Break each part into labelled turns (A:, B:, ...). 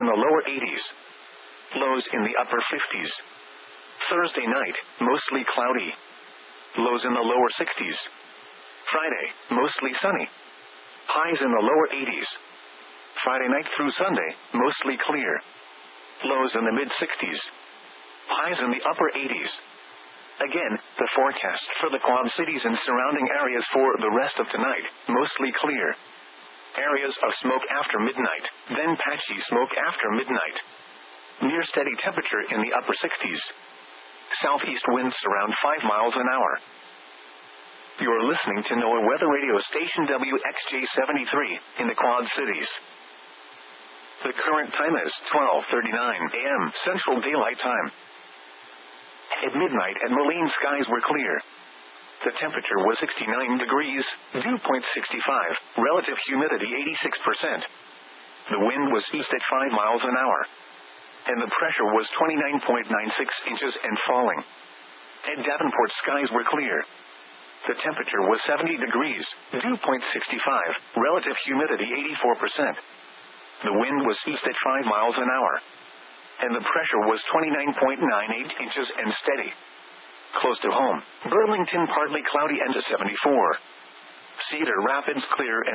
A: in the lower 80s. Lows in the upper 50s. Thursday night, mostly cloudy. Lows in the lower 60s. Friday, mostly sunny. Highs in the lower 80s. Friday night through Sunday, mostly clear. Lows in the mid-60s. Highs in the upper 80s. Again, the forecast for the Quad Cities and surrounding areas for the rest of tonight, mostly clear. Areas of smoke after midnight, then patchy smoke after midnight. Near steady temperature in the upper 60s. Southeast winds around 5 miles an hour. You're listening to NOAA Weather Radio Station WXJ-73 in the Quad Cities. The current time is 12:39 a.m. Central Daylight Time. At midnight at Moline, skies were clear. The temperature was 69 degrees, dew point 65, relative humidity 86%. The wind was east at 5 miles an hour. And the pressure was 29.96 inches and falling. At Davenport, skies were clear. The temperature was 70 degrees, dew point 65, relative humidity 84%. The wind was east at 5 miles an hour. And the pressure was 29.98 inches and steady. Close to home, Burlington partly cloudy and 74. Cedar Rapids clear and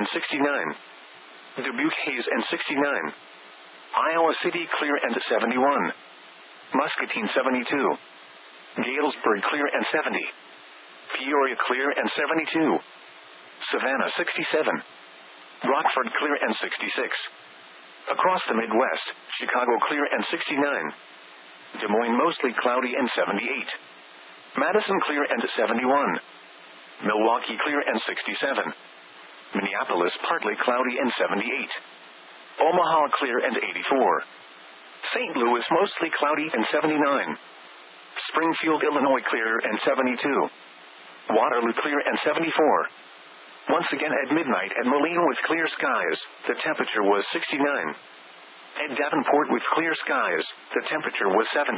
A: 69. Dubuque haze and 69. Iowa City clear and 71. Muscatine 72. Galesburg clear and 70. Peoria clear and 72. Savannah 67. Rockford clear and 66. Across the Midwest, Chicago clear and 69. Des Moines mostly cloudy and 78. Madison clear and 71. Milwaukee clear and 67. Minneapolis partly cloudy and 78. Omaha clear and 84. St. Louis mostly cloudy and 79. Springfield, Illinois clear and 72. Waterloo clear and 74. Once again at midnight at Moline with clear skies, the temperature was 69. At Davenport with clear skies, the temperature was 70.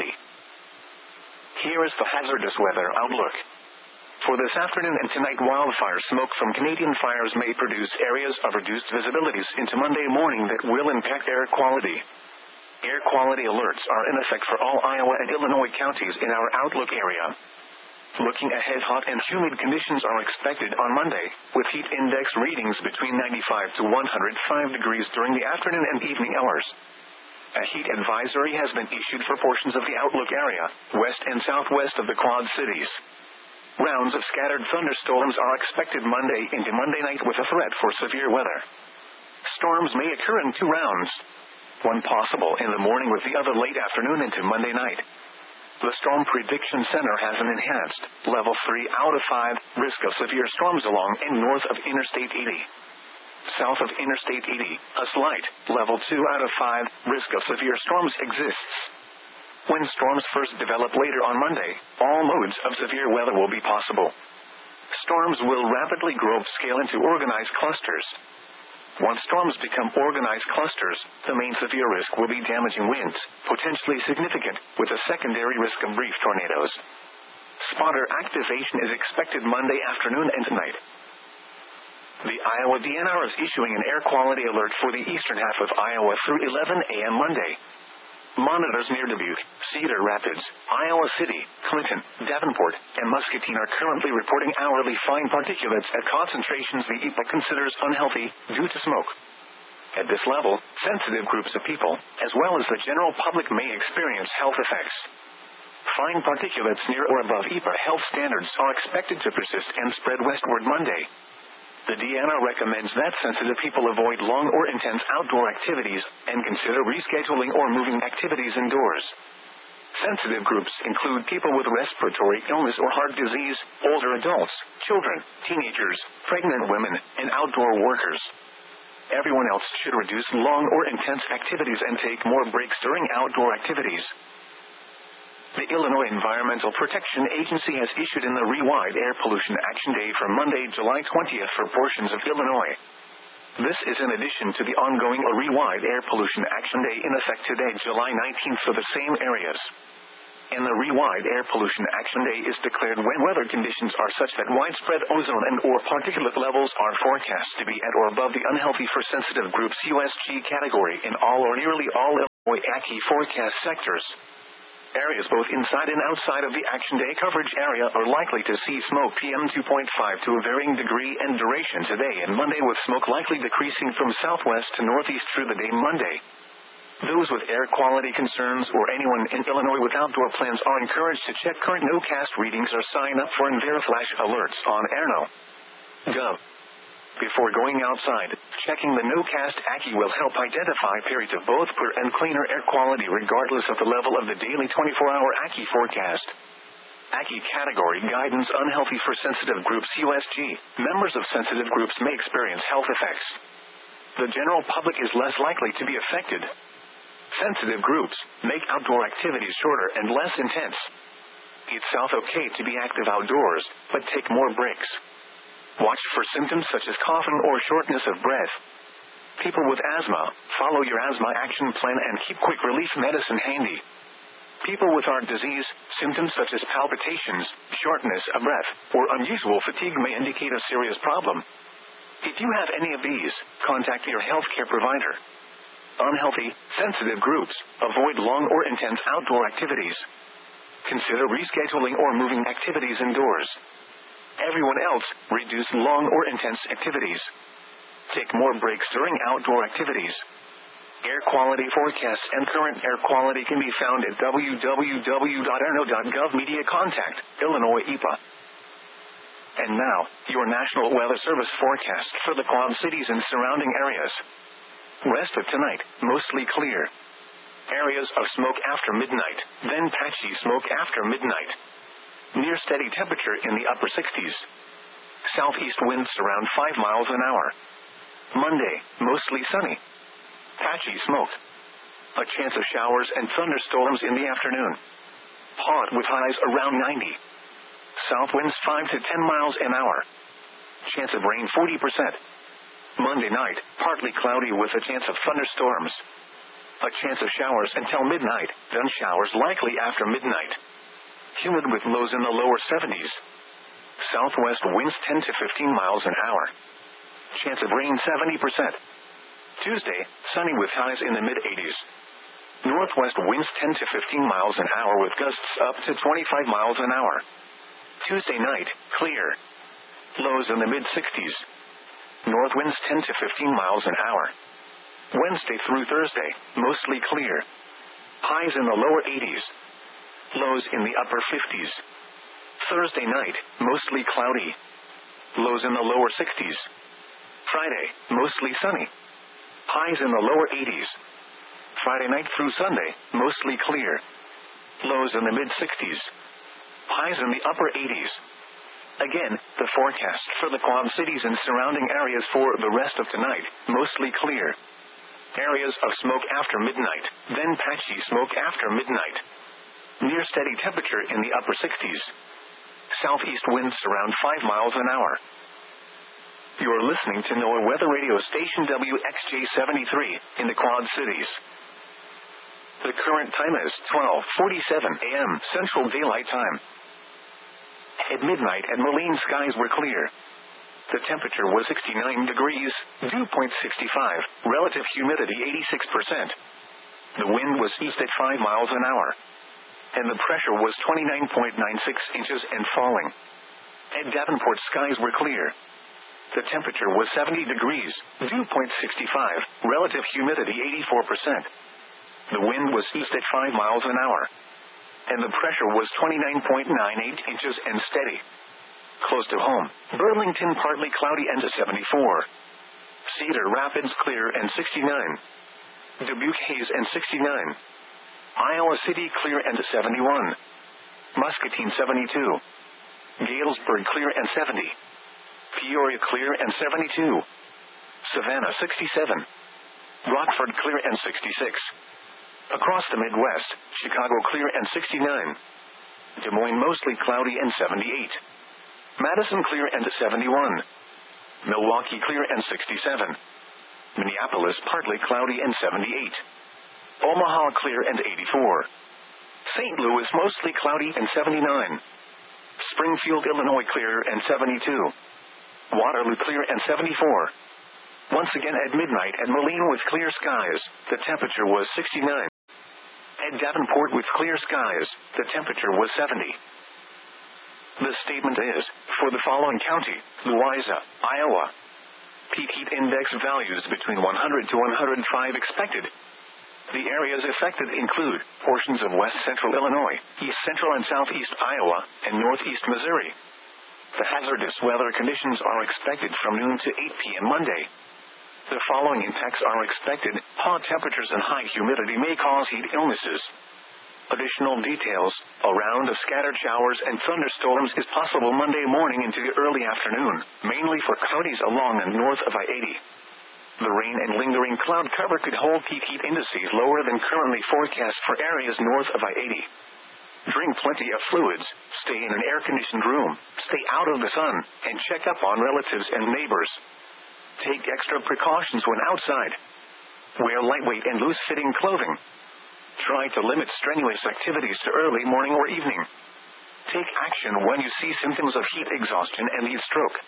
A: Here is the hazardous weather outlook. For this afternoon and tonight, wildfire smoke from Canadian fires may produce areas of reduced visibilities into Monday morning that will impact air quality. Air quality alerts are in effect for all Iowa and Illinois counties in our outlook area. Looking ahead, hot and humid conditions are expected on Monday, with heat index readings between 95 to 105 degrees during the afternoon and evening hours. A heat advisory has been issued for portions of the outlook area, west and southwest of the Quad Cities. Rounds of scattered thunderstorms are expected Monday into Monday night with a threat for severe weather. Storms may occur in 2 rounds. One possible in the morning with the other late afternoon into Monday night. The Storm Prediction Center has an enhanced, level 3 out of 5, risk of severe storms along and north of Interstate 80. South of Interstate 80, a slight, level 2 out of 5, risk of severe storms exists. When storms first develop later on Monday, all modes of severe weather will be possible. Storms will rapidly grow upscale into organized clusters. Once storms become organized clusters, the main severe risk will be damaging winds, potentially significant, with a secondary risk of brief tornadoes. Spotter activation is expected Monday afternoon and tonight. The Iowa DNR is issuing an air quality alert for the eastern half of Iowa through 11 a.m. Monday. Monitors near Dubuque, Cedar Rapids, Iowa City, Clinton, Davenport, and Muscatine are currently reporting hourly fine particulates at concentrations the EPA considers unhealthy due to smoke. At this level, sensitive groups of people, as well as the general public, may experience health effects. Fine particulates near or above EPA health standards are expected to persist and spread westward Monday. The DNR recommends that sensitive people avoid long or intense outdoor activities and consider rescheduling or moving activities indoors. Sensitive groups include people with respiratory illness or heart disease, older adults, children, teenagers, pregnant women, and outdoor workers. Everyone else should reduce long or intense activities and take more breaks during outdoor activities. The Illinois Environmental Protection Agency has issued in the Rewide Air Pollution Action Day for Monday, July 20th for portions of Illinois. This is in addition to the ongoing Rewide Air Pollution Action Day in effect today, July 19th for the same areas. And the Rewide Air Pollution Action Day is declared when weather conditions are such that widespread ozone and or particulate levels are forecast to be at or above the unhealthy for sensitive groups USG category in all or nearly all Aki forecast sectors. Areas both inside and outside of the Action Day coverage area are likely to see smoke PM 2.5 to a varying degree and duration today and Monday, with smoke likely decreasing from southwest to northeast through the day Monday. Those with air quality concerns or anyone in Illinois with outdoor plans are encouraged to check current NOCAST readings or sign up for EnVeriFlash alerts on airno.gov. Before going outside, checking the NOCAST Aki will help identify periods of both poor and cleaner air quality regardless of the level of the daily 24-hour Aki forecast. Aki category guidance: unhealthy for sensitive groups USG. Members of sensitive groups may experience health effects. The general public is less likely to be affected. Sensitive groups make outdoor activities shorter and less intense. It's okay to be active outdoors, but take more breaks. Watch for symptoms such as coughing or shortness of breath. People with asthma, follow your asthma action plan and keep quick relief medicine handy. People with heart disease, symptoms such as palpitations, shortness of breath, or unusual fatigue may indicate a serious problem. If you have any of these, contact your healthcare provider. Unhealthy, sensitive groups, avoid long or intense outdoor activities. Consider rescheduling or moving activities indoors. Everyone else, reduce long or intense activities. Take more breaks during outdoor activities. Air quality forecasts and current air quality can be found at www.airno.gov. Media contact, Illinois EPA. And now, your National Weather Service forecast for the Quad Cities and surrounding areas. Rest of tonight, mostly clear. Areas of smoke after midnight, then patchy smoke after midnight. Near steady temperature in the upper 60s. Southeast winds around 5 miles an hour. Monday, mostly sunny. Patchy smoke. A chance of showers and thunderstorms in the afternoon. Hot with highs around 90. South winds 5 to 10 miles an hour. Chance of rain 40%. Monday night, partly cloudy with a chance of thunderstorms. A chance of showers until midnight, then showers likely after midnight. Humid with lows in the lower 70s. Southwest winds 10 to 15 miles an hour. Chance of rain 70%. Tuesday, sunny with highs in the mid-80s. Northwest winds 10 to 15 miles an hour with gusts up to 25 miles an hour. Tuesday night, clear. Lows in the mid-60s. North winds 10 to 15 miles an hour. Wednesday through Thursday, mostly clear. Highs in the lower 80s. Lows in the upper 50s. Thursday night, mostly cloudy. Lows in the lower 60s. Friday, mostly sunny. Highs in the lower 80s. Friday night through Sunday, mostly clear. Lows in the mid-60s. Highs in the upper 80s. Again, the forecast for the Quad Cities and surrounding areas for the rest of tonight, mostly clear. Areas of smoke after midnight, then patchy smoke after midnight. Near steady temperature in the upper 60s. Southeast winds around 5 miles an hour. You're listening to NOAA Weather Radio Station WXJ73 in the Quad Cities. The current time is 12:47 a.m. Central Daylight Time. At midnight at Moline, skies were clear. The temperature was 69 degrees, dew point 65, relative humidity 86%. The wind was east at 5 miles an hour. And the pressure was 29.96 inches and falling. At Davenport, skies were clear. The temperature was 70 degrees, dew point 65, relative humidity 84%. The wind was east at 5 miles an hour. And the pressure was 29.98 inches and steady. Close to home, Burlington partly cloudy and 74. Cedar Rapids clear and 69. Dubuque haze and 69. Iowa City clear and 71. Muscatine 72. Galesburg clear and 70. Peoria clear and 72. Savannah 67. Rockford clear and 66. Across the Midwest, Chicago clear and 69. Des Moines mostly cloudy and 78. Madison clear and 71. Milwaukee clear and 67. Minneapolis partly cloudy and 78. Omaha clear and 84. St. Louis mostly cloudy and 79. Springfield, Illinois clear and 72. Waterloo clear and 74. Once again at midnight at Moline with clear skies, the temperature was 69. At Davenport with clear skies, the temperature was 70. The statement is, for the following county, Louisa, Iowa. Peak heat index values between 100 to 105 expected. The areas affected include portions of west central Illinois, east central and southeast Iowa, and northeast Missouri. The hazardous weather conditions are expected from noon to 8 p.m. Monday. The following impacts are expected. Hot temperatures and high humidity may cause heat illnesses. Additional details: a round of scattered showers and thunderstorms is possible Monday morning into the early afternoon, mainly for counties along and north of I-80. The rain and lingering cloud cover could hold peak heat indices lower than currently forecast for areas north of I-80. Drink plenty of fluids, stay in an air-conditioned room, stay out of the sun, and check up on relatives and neighbors. Take extra precautions when outside. Wear lightweight and loose-fitting clothing. Try to limit strenuous activities to early morning or evening. Take action when you see symptoms of heat exhaustion and heat stroke.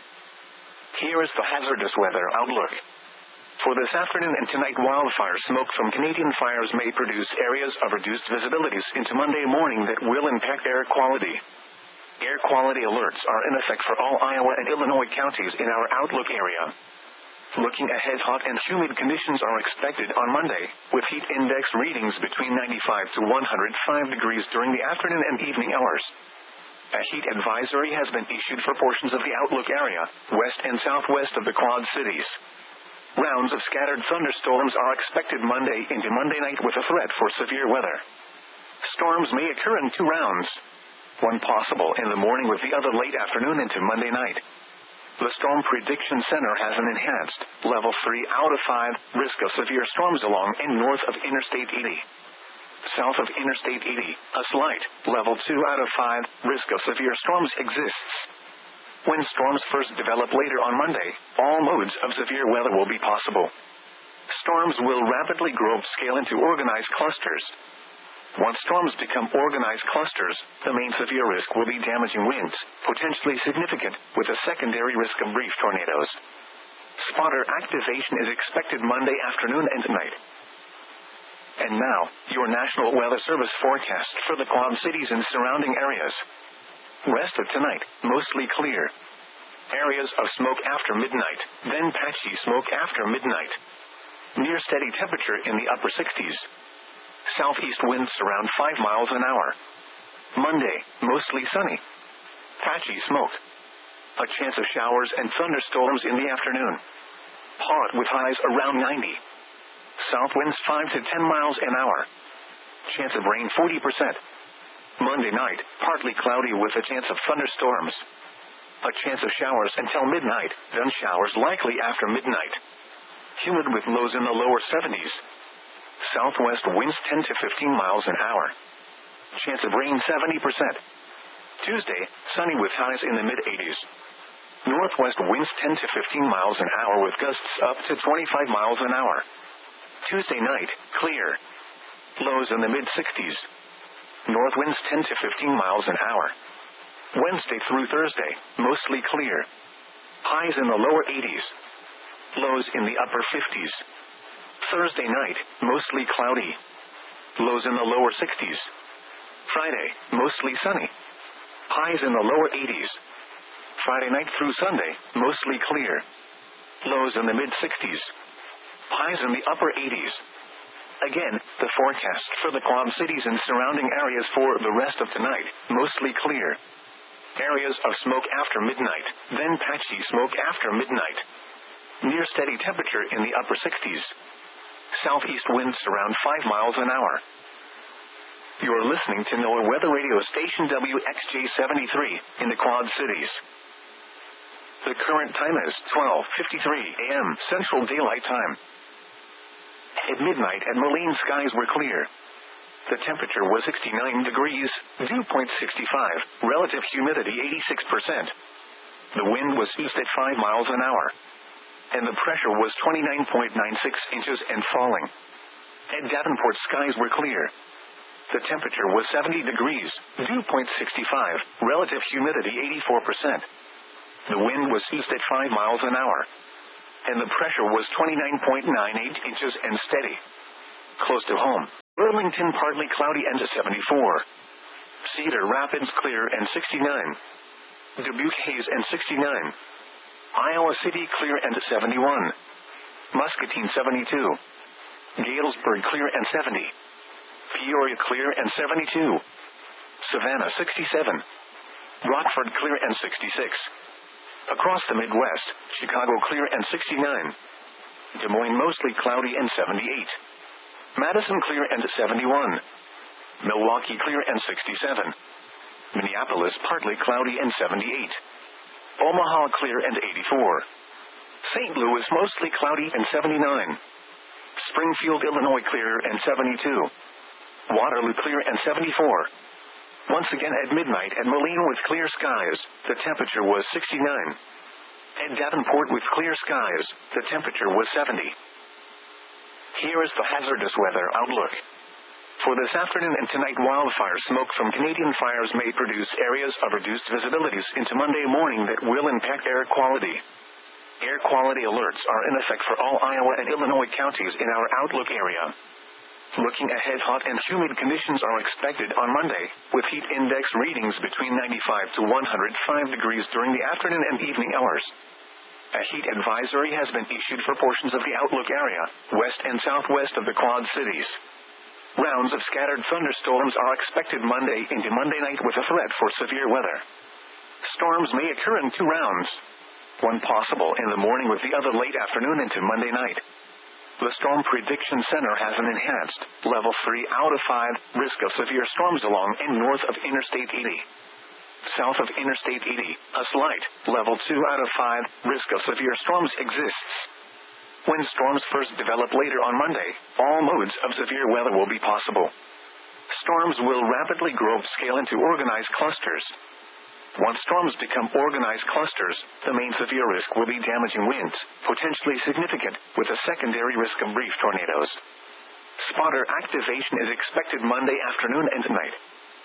A: Here is the hazardous weather outlook. For this afternoon and tonight, wildfire smoke from Canadian fires may produce areas of reduced visibilities into Monday morning that will impact air quality. Air quality alerts are in effect for all Iowa and Illinois counties in our outlook area. Looking ahead, hot and humid conditions are expected on Monday, with heat index readings between 95 to 105 degrees during the afternoon and evening hours. A heat advisory has been issued for portions of the outlook area, west and southwest of the Quad Cities. Rounds of scattered thunderstorms are expected Monday into Monday night with a threat for severe weather. Storms may occur in 2 rounds. One possible in the morning with the other late afternoon into Monday night. The Storm Prediction Center has an enhanced, level 3 out of 5, risk of severe storms along and north of Interstate 80. South of Interstate 80, a slight, level 2 out of 5, risk of severe storms exists. When storms first develop later on Monday, all modes of severe weather will be possible. Storms will rapidly grow upscale into organized clusters. Once storms become organized clusters, the main severe risk will be damaging winds, potentially significant, with a secondary risk of brief tornadoes. Spotter activation is expected Monday afternoon and night. And now, your National Weather Service forecast for the Quad Cities and surrounding areas. Rest of tonight, mostly clear. Areas of smoke after midnight, then patchy smoke after midnight. Near steady temperature in the upper 60s. Southeast winds around 5 miles an hour. Monday, mostly sunny. Patchy smoke. A chance of showers and thunderstorms in the afternoon. Hot with highs around 90. South winds 5 to 10 miles an hour. Chance of rain 40%. Monday night, partly cloudy with a chance of thunderstorms. A chance of showers until midnight, then showers likely after midnight. Humid with lows in the lower 70s. Southwest winds 10 to 15 miles an hour. Chance of rain 70%. Tuesday, sunny with highs in the mid-80s. Northwest winds 10 to 15 miles an hour with gusts up to 25 miles an hour. Tuesday night, clear. Lows in the mid-60s. North winds 10 to 15 miles an hour. Wednesday through Thursday, mostly clear. Highs in the lower 80s. Lows in the upper 50s. Thursday night, mostly cloudy. Lows in the lower 60s. Friday, mostly sunny. Highs in the lower 80s. Friday night through Sunday, mostly clear. Lows in the mid-60s. Highs in the upper 80s. Again, the forecast for the Quad Cities and surrounding areas for the rest of tonight, mostly clear. Areas of smoke after midnight, then patchy smoke after midnight. Near steady temperature in the upper 60s. Southeast winds around 5 miles an hour. You're listening to NOAA Weather Radio Station WXJ73 in the Quad Cities. The current time is 12:53 a.m. Central Daylight Time. At midnight at Moline, skies were clear. The temperature was 69 degrees, dew point 65, relative humidity 86%. The wind was east at 5 miles an hour. And the pressure was 29.96 inches and falling. At Davenport, skies were clear. The temperature was 70 degrees, dew point 65, relative humidity 84%. The wind was east at 5 miles an hour. And the pressure was 29.98 inches and steady. Close to home. Burlington partly cloudy and 74. Cedar Rapids clear and 69. Dubuque haze and 69. Iowa City clear and 71. Muscatine 72. Galesburg clear and 70. Peoria clear and 72. Savannah 67. Rockford clear and 66. Across the Midwest, Chicago clear and 69. Des Moines mostly cloudy and 78. Madison clear and 71. Milwaukee clear and 67. Minneapolis partly cloudy and 78. Omaha clear and 84. St. Louis mostly cloudy and 79. Springfield, Illinois clear and 72. Waterloo clear and 74. Once again at midnight at Moline with clear skies, the temperature was 69. At Davenport with clear skies, the temperature was 70. Here is the hazardous weather outlook. For this afternoon and tonight, wildfire smoke from Canadian fires may produce areas of reduced visibilities into Monday morning that will impact air quality. Air quality alerts are in effect for all Iowa and Illinois counties in our outlook area. Looking ahead, hot and humid conditions are expected on Monday, with heat index readings between 95 to 105 degrees during the afternoon and evening hours. A heat advisory has been issued for portions of the outlook area, west and southwest of the Quad Cities. Rounds of scattered thunderstorms are expected Monday into Monday night with a threat for severe weather. Storms may occur in 2 rounds. One possible in the morning with the other late afternoon into Monday night. The Storm Prediction Center has an enhanced, level 3 out of 5, risk of severe storms along and north of Interstate 80. South of Interstate 80, a slight, level 2 out of 5, risk of severe storms exists. When storms first develop later on Monday, all modes of severe weather will be possible. Storms will rapidly grow upscale into organized clusters. Once storms become organized clusters, the main severe risk will be damaging winds, potentially significant, with a secondary risk of brief tornadoes. Spotter activation is expected Monday afternoon and tonight.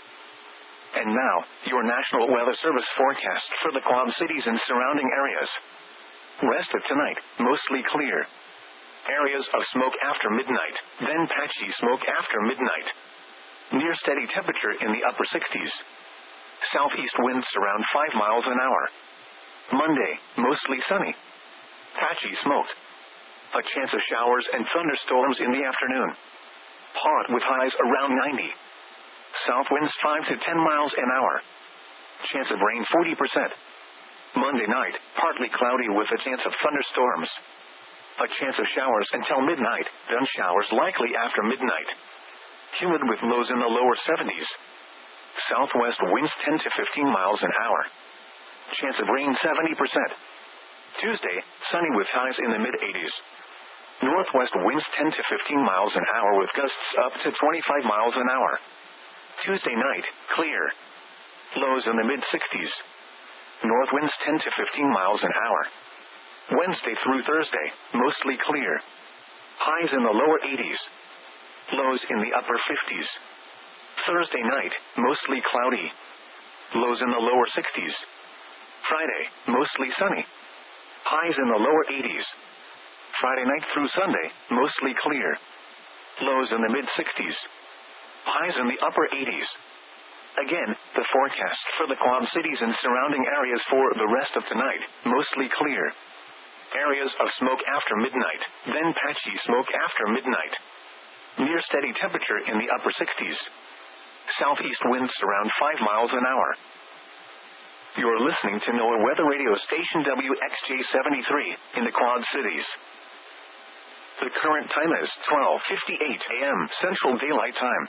A: And now, your National Weather Service forecast for the Quad Cities and surrounding areas. Rest of tonight, mostly clear. Areas of smoke after midnight, then patchy smoke after midnight. Near steady temperature in the upper 60s. Southeast winds around 5 miles an hour. Monday, mostly sunny. Patchy smoke. A chance of showers and thunderstorms in the afternoon. Hot with highs around 90. South winds 5 to 10 miles an hour. Chance of rain 40%. Monday night, partly cloudy with a chance of thunderstorms. A chance of showers until midnight, then showers likely after midnight. Humid with lows in the lower 70s. Southwest winds 10 to 15 miles an hour. Chance of rain 70%. Tuesday, sunny with highs in the mid-80s. Northwest winds 10 to 15 miles an hour with gusts up to 25 miles an hour. Tuesday night, clear. Lows in the mid-60s. North winds 10 to 15 miles an hour. Wednesday through Thursday, mostly clear. Highs in the lower 80s. Lows in the upper 50s. Thursday night, mostly cloudy. Lows in the lower 60s. Friday, mostly sunny. Highs in the lower 80s. Friday night through Sunday, mostly clear. Lows in the mid-60s. Highs in the upper 80s. Again, the forecast for the Quad Cities and surrounding areas for the rest of tonight, mostly clear. Areas of smoke after midnight, then patchy smoke after midnight. Near steady temperature in the upper 60s. Southeast winds around 5 miles an hour. You're listening to NOAA Weather Radio Station WXJ-73 in the Quad Cities. The current time is 12:58 a.m. Central Daylight Time.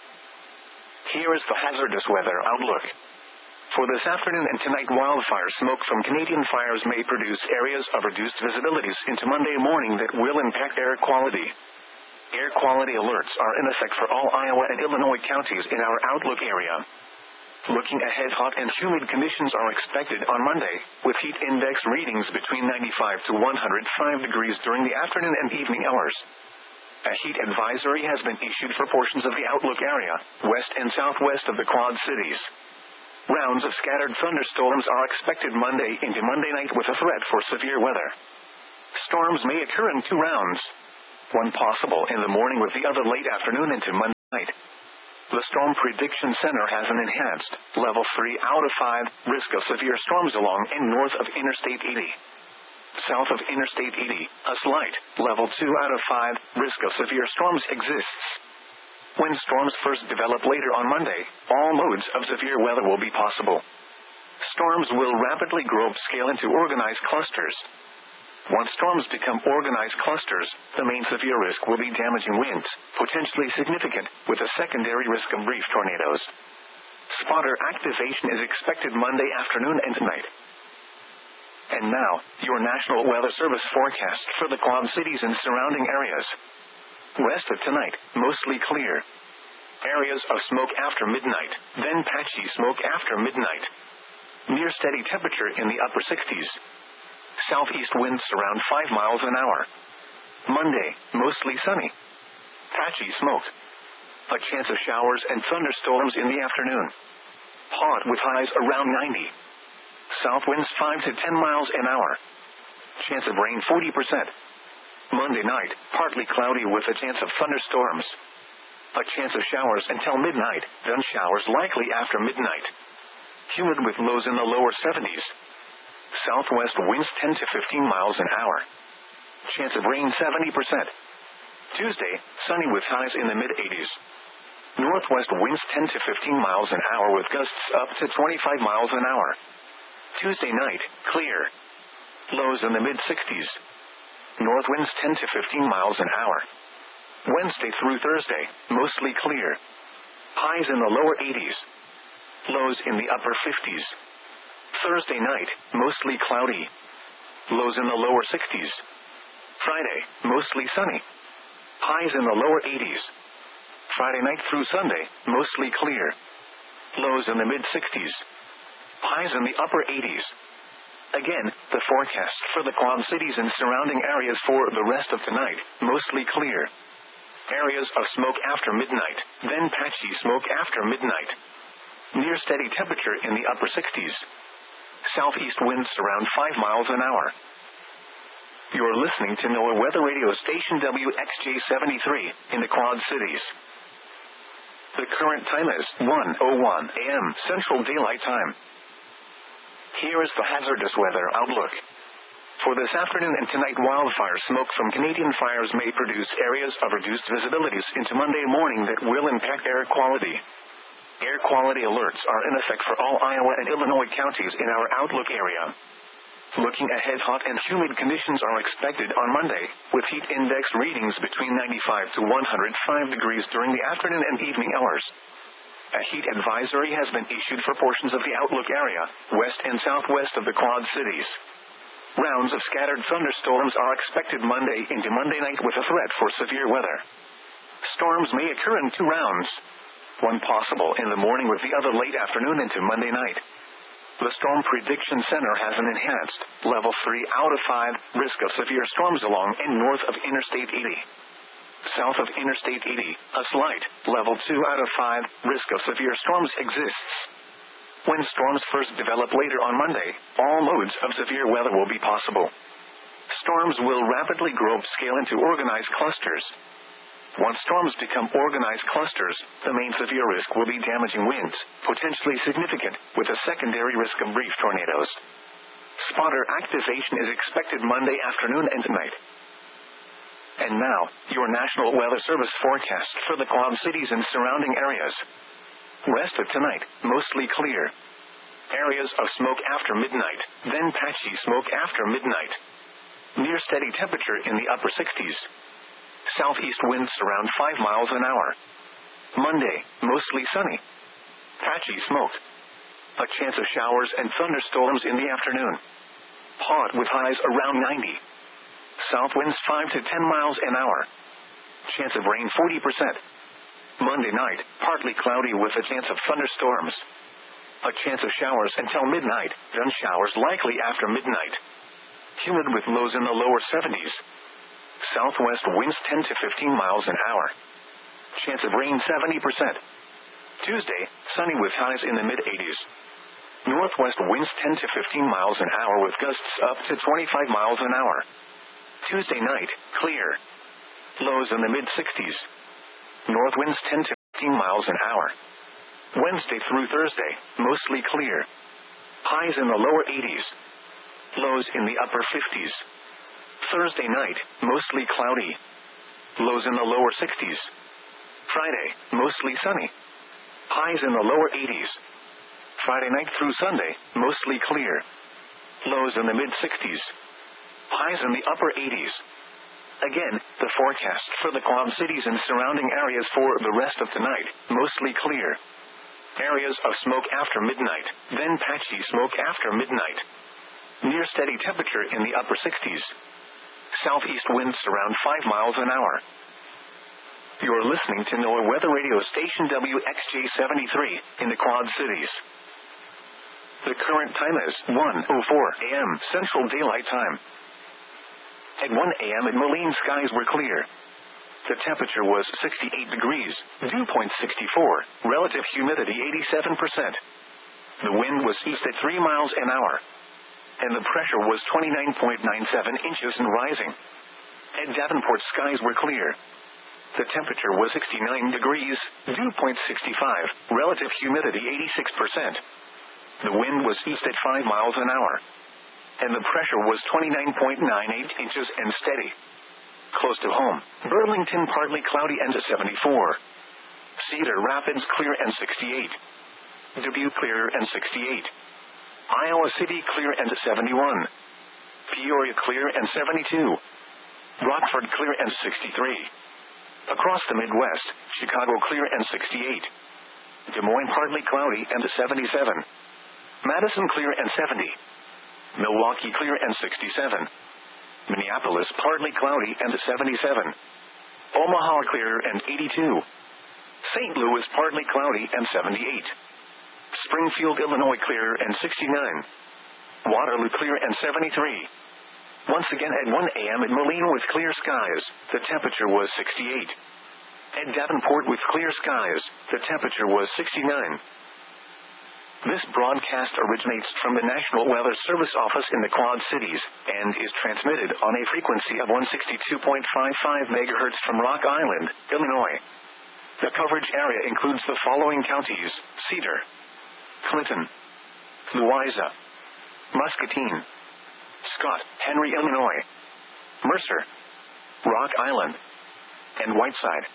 A: Here is the hazardous weather outlook. For this afternoon and tonight, wildfire smoke from Canadian fires may produce areas of reduced visibilities into Monday morning that will impact air quality. Air quality alerts are in effect for all Iowa and Illinois counties in our outlook area. Looking ahead, hot and humid conditions are expected on Monday, with heat index readings between 95 to 105 degrees during the afternoon and evening hours. A heat advisory has been issued for portions of the outlook area, west and southwest of the Quad Cities. Rounds of scattered thunderstorms are expected Monday into Monday night with a threat for severe weather. Storms may occur in 2 rounds. One possible in the morning with the other late afternoon into Monday. night. The Storm Prediction Center has an enhanced, level 3 out of 5, risk of severe storms along and north of Interstate 80. South of Interstate 80, a slight, level 2 out of 5, risk of severe storms exists. When storms first develop later on Monday, all modes of severe weather will be possible. Storms will rapidly grow upscale into organized clusters. Once storms become organized clusters, the main severe risk will be damaging winds, potentially significant, with a secondary risk of brief tornadoes. Spotter activation is expected Monday afternoon and night. And now, your National Weather Service forecast for the Quad Cities and surrounding areas. West of tonight, mostly clear. Areas of smoke after midnight, then patchy smoke after midnight. Near steady temperature in the upper 60s. Southeast winds around 5 miles an hour. Monday, mostly sunny. Patchy smoke. A chance of showers and thunderstorms in the afternoon. Hot with highs around 90. South winds 5 to 10 miles an hour. Chance of rain 40%. Monday night, partly cloudy with a chance of thunderstorms. A chance of showers until midnight, then showers likely after midnight. Humid with lows in the lower 70s. Southwest winds 10 to 15 miles an hour. Chance of rain 70%. Tuesday, sunny with highs in the mid-80s. Northwest winds 10 to 15 miles an hour with gusts up to 25 miles an hour. Tuesday night, clear. Lows in the mid-60s. North winds 10 to 15 miles an hour. Wednesday through Thursday, mostly clear. Highs in the lower 80s. Lows in the upper 50s. Thursday night, mostly cloudy. Lows in the lower 60s. Friday, mostly sunny. Highs in the lower 80s. Friday night through Sunday, mostly clear. Lows in the mid-60s. Highs in the upper 80s. Again, the forecast for the Quad Cities and surrounding areas for the rest of tonight, mostly clear. Areas of smoke after midnight, then patchy smoke after midnight. Near steady temperature in the upper 60s. Southeast winds around 5 miles an hour. You're listening to NOAA Weather Radio Station WXJ-73 in the Quad Cities. The current time is 1:01 a.m. Central Daylight Time. Here is the hazardous weather outlook. For this afternoon and tonight, wildfire smoke from Canadian fires may produce areas of reduced visibilities into Monday morning that will impact air quality. Air quality alerts are in effect for all Iowa and Illinois counties in our outlook area. Looking ahead, hot and humid conditions are expected on Monday, with heat index readings between 95 to 105 degrees during the afternoon and evening hours. A heat advisory has been issued for portions of the outlook area, west and southwest of the Quad Cities. Rounds of scattered thunderstorms are expected Monday into Monday night with a threat for severe weather. Storms may occur in 2 rounds. One possible in the morning with the other late afternoon into Monday night. The Storm Prediction Center has an enhanced, level 3 out of 5, risk of severe storms along and north of Interstate 80. South of Interstate 80, a slight, level 2 out of 5, risk of severe storms exists. When storms first develop later on Monday, all modes of severe weather will be possible. Storms will rapidly grow upscale into organized clusters. Once storms become organized clusters, the main severe risk will be damaging winds, potentially significant, with a secondary risk of brief tornadoes. Spotter activation is expected Monday afternoon and night. And now, your National Weather Service forecast for the Quad Cities and surrounding areas. West of tonight, mostly clear. Areas of smoke after midnight, then patchy smoke after midnight. Near steady temperature in the upper 60s. Southeast winds around 5 miles an hour. Monday, mostly sunny. Patchy smoke. A chance of showers and thunderstorms in the afternoon. Hot with highs around 90. South winds 5 to 10 miles an hour. Chance of rain 40%. Monday night, partly cloudy with a chance of thunderstorms. A chance of showers until midnight, then showers likely after midnight. Humid with lows in the lower 70s. Southwest winds 10 to 15 miles an hour. Chance of rain 70%. Tuesday, sunny with highs in the mid-80s. Northwest winds 10 to 15 miles an hour with gusts up to 25 miles an hour. Tuesday night, clear. Lows in the mid-60s. North winds 10 to 15 miles an hour. Wednesday through Thursday, mostly clear. Highs in the lower 80s. Lows in the upper 50s. Thursday night, mostly cloudy. Lows in the lower 60s. Friday, mostly sunny. Highs in the lower 80s. Friday night through Sunday, mostly clear. Lows in the mid-60s. Highs in the upper 80s. Again, the forecast for the Quad Cities and surrounding areas for the rest of tonight, mostly clear. Areas of smoke after midnight, then patchy smoke after midnight. Near steady temperature in the upper 60s. Southeast winds around 5 miles an hour. You're listening to NOAA Weather Radio Station WXJ73 in the Quad Cities. The current time is 1:04 a.m. Central Daylight Time. At 1 a.m. at Moline, skies were clear. The temperature was 68 degrees, dew point 64, relative humidity 87%. The wind was east at 3 miles an hour. And the pressure was 29.97 inches and rising. At Davenport, skies were clear. The temperature was 69 degrees, dew point 65, relative humidity 86%. The wind was east at 5 miles an hour. And the pressure was 29.98 inches and steady. Close to home, Burlington partly cloudy and 74. Cedar Rapids clear and 68. Dubuque clear and 68. Iowa City clear and 71. Peoria clear and 72. Rockford clear and 63. Across the Midwest, Chicago clear and 68. Des Moines partly cloudy and 77. Madison clear and 70. Milwaukee clear and 67. Minneapolis partly cloudy and 77. Omaha clear and 82. St. Louis partly cloudy and 78. Springfield, Illinois clear and 69. Waterloo clear and 73. Once again at 1 a.m. at Moline with clear skies, the temperature was 68. At Davenport with clear skies, the temperature was 69. This broadcast originates from the National Weather Service office in the Quad Cities, and is transmitted on a frequency of 162.55 MHz from Rock Island, Illinois. The coverage area includes the following counties: Cedar, Clinton, Louisa, Muscatine, Scott, Henry, Illinois, Mercer, Rock Island, and Whiteside.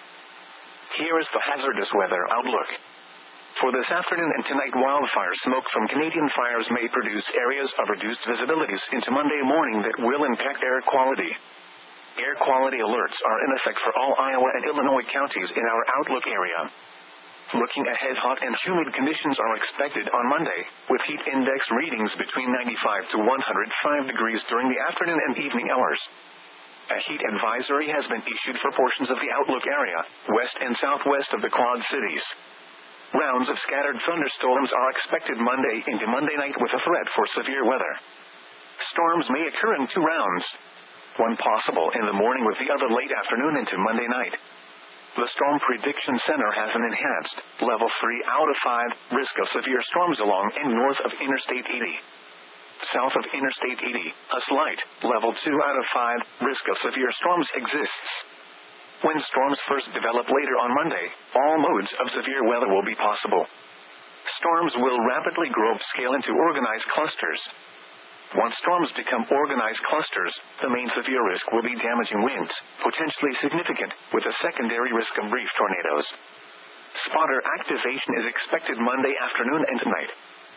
A: Here is the hazardous weather outlook. For this afternoon and tonight, wildfire smoke from Canadian fires may produce areas of reduced visibilities into Monday morning that will impact air quality. Air quality alerts are in effect for all Iowa and Illinois counties in our outlook area. Looking ahead, hot and humid conditions are expected on Monday, with heat index readings between 95 to 105 degrees during the afternoon and evening hours. A heat advisory has been issued for portions of the outlook area, west and southwest of the Quad Cities. Rounds of scattered thunderstorms are expected Monday into Monday night with a threat for severe weather. Storms may occur in 2 rounds. One possible in the morning with the other late afternoon into Monday night. The Storm Prediction Center has an enhanced, level 3 out of 5, risk of severe storms along and north of Interstate 80. South of Interstate 80, a slight, level 2 out of 5, risk of severe storms exists. When storms first develop later on Monday, all modes of severe weather will be possible. Storms will rapidly grow upscale into organized clusters. Once storms become organized clusters, the main severe risk will be damaging winds, potentially significant, with a secondary risk of brief tornadoes. Spotter activation is expected Monday afternoon and tonight.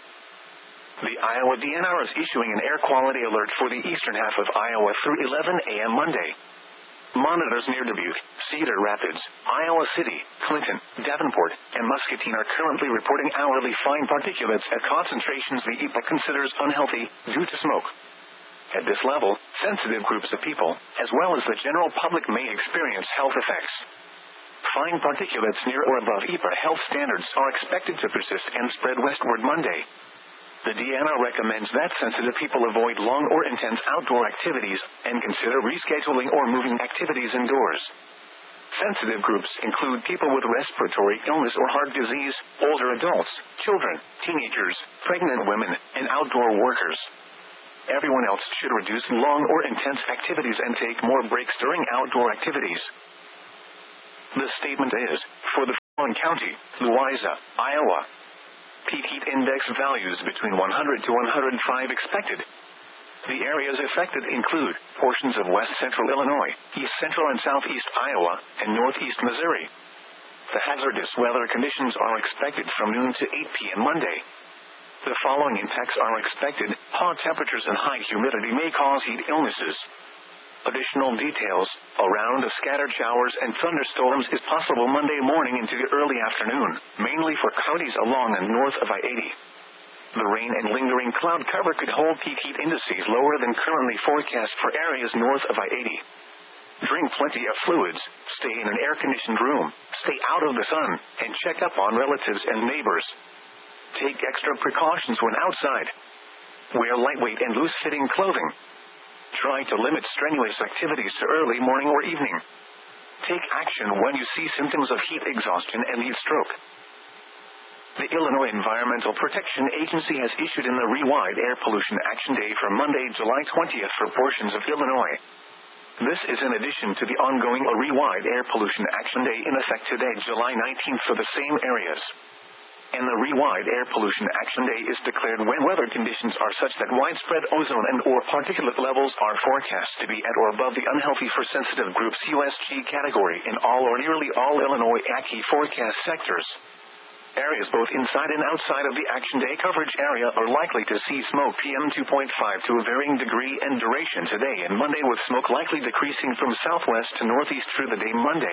A: The Iowa DNR is issuing an air quality alert for the eastern half of Iowa through 11 a.m. Monday. Monitors near Dubuque, Cedar Rapids, Iowa City, Clinton, Davenport, and Muscatine are currently reporting hourly fine particulates at concentrations the EPA considers unhealthy due to smoke. At this level, sensitive groups of people, as well as the general public, may experience health effects. Fine particulates near or above EPA health standards are expected to persist and spread westward Monday. The DNR recommends that sensitive people avoid long or intense outdoor activities, and consider rescheduling or moving activities indoors. Sensitive groups include people with respiratory illness or heart disease, older adults, children, teenagers, pregnant women, and outdoor workers. Everyone else should reduce long or intense activities and take more breaks during outdoor activities. The statement is, for the Warren County, Louisa, Iowa. Peak heat index values between 100 to 105 expected. The areas affected include portions of west central Illinois, east central and southeast Iowa, and northeast Missouri. The hazardous weather conditions are expected from noon to 8 p.m. Monday. The following impacts are expected. Hot temperatures and high humidity may cause heat illnesses. Additional details: a round of scattered showers and thunderstorms is possible Monday morning into the early afternoon, mainly for counties along and north of I-80. The rain and lingering cloud cover could hold peak heat indices lower than currently forecast for areas north of I-80. Drink plenty of fluids, stay in an air-conditioned room, stay out of the sun, and check up on relatives and neighbors. Take extra precautions when outside. Wear lightweight and loose-fitting clothing. Try to limit strenuous activities to early morning or evening. Take action when you see symptoms of heat exhaustion and heat stroke. The Illinois Environmental Protection Agency has issued an Illinois Air Pollution Action Day for Monday, July 20th for portions of Illinois. This is in addition to the ongoing Illinois Air Pollution Action Day in effect today, July 19th for the same areas. And the Illinois Air Pollution Action Day is declared when weather conditions are such that widespread ozone and or particulate levels are forecast to be at or above the unhealthy for sensitive groups USG category in all or nearly all Illinois ACHI forecast sectors. Areas both inside and outside of the Action Day coverage area are likely to see smoke PM 2.5 to a varying degree and duration today and Monday, with smoke likely decreasing from southwest to northeast through the day Monday.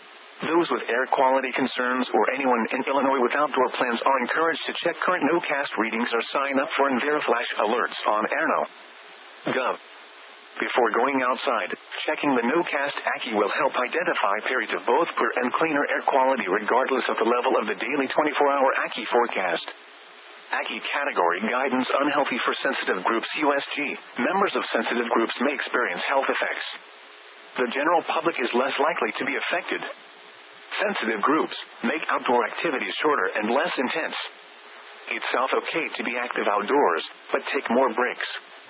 A: Those with air quality concerns or anyone in Illinois with outdoor plans are encouraged to check current NOCAST readings or sign up for EnviroFlash alerts on AirNo.gov. Before going outside, checking the NOCAST ACHI will help identify periods of both poor and cleaner air quality regardless of the level of the daily 24-hour ACHI forecast. ACHI category guidance: unhealthy for sensitive groups USG. Members of sensitive groups may experience health effects. The general public is less likely to be affected. Sensitive groups make outdoor activities shorter and less intense. It's okay to be active outdoors, but take more breaks.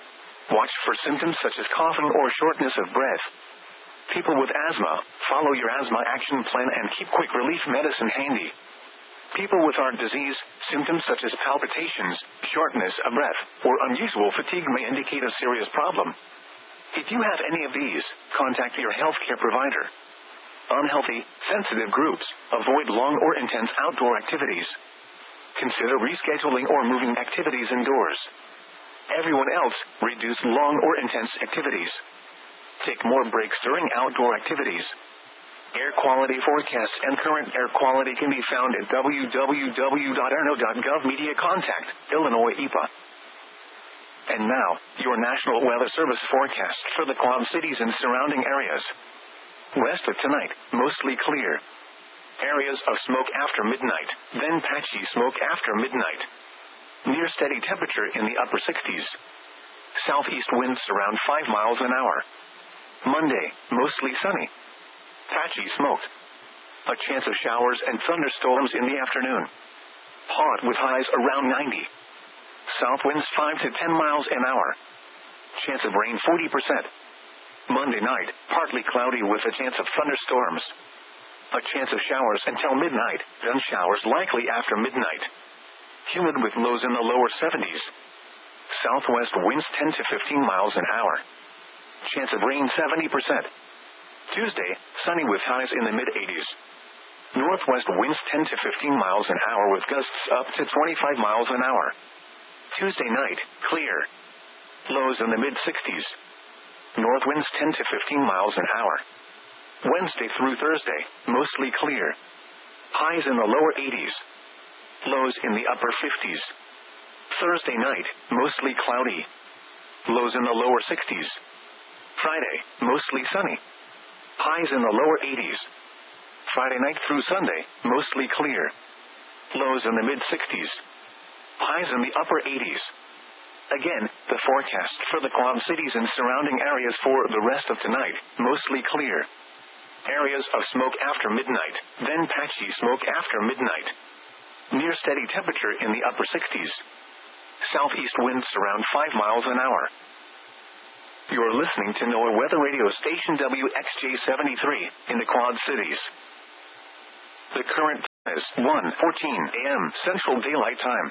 A: Watch for symptoms such as coughing or shortness of breath. People with asthma, follow your asthma action plan and keep quick relief medicine handy. People with heart disease, symptoms such as palpitations, shortness of breath, or unusual fatigue may indicate a serious problem. If you have any of these, contact your healthcare provider. Unhealthy, sensitive groups, avoid long or intense outdoor activities. Consider rescheduling or moving activities indoors. Everyone else, reduce long or intense activities. Take more breaks during outdoor activities. Air quality forecasts and current air quality can be found at www.airno.gov. Media contact, Illinois EPA. And now, your National Weather Service forecast for the Quad Cities and surrounding areas. West of tonight, mostly clear. Areas of smoke after midnight, then patchy smoke after midnight. Near steady temperature in the upper 60s. Southeast winds around 5 miles an hour. Monday, mostly sunny. Patchy smoke. A chance of showers and thunderstorms in the afternoon. Hot with highs around 90. South winds 5 to 10 miles an hour. Chance of rain 40%. Monday night, partly cloudy with a chance of thunderstorms. A chance of showers until midnight, then showers likely after midnight. Humid with lows in the lower 70s. Southwest winds 10 to 15 miles an hour. Chance of rain 70%. Tuesday, sunny with highs in the mid-80s. Northwest winds 10 to 15 miles an hour with gusts up to 25 miles an hour. Tuesday night, clear. Lows in the mid-60s. North winds 10 to 15 miles an hour. Wednesday through Thursday, mostly clear. Highs in the lower 80s. Lows in the upper 50s. Thursday night, mostly cloudy. Lows in the lower 60s. Friday, mostly sunny. Highs in the lower 80s. Friday night through Sunday, mostly clear. Lows in the mid-60s. Highs in the upper 80s. Again, the forecast for the Quad Cities and surrounding areas for the rest of tonight, mostly clear. Areas of smoke after midnight, then patchy smoke after midnight. Near steady temperature in the upper 60s. Southeast winds around 5 miles an hour. You're listening to NOAA Weather Radio Station WXJ-73 in the Quad Cities. The current is 1:14 a.m. Central Daylight Time.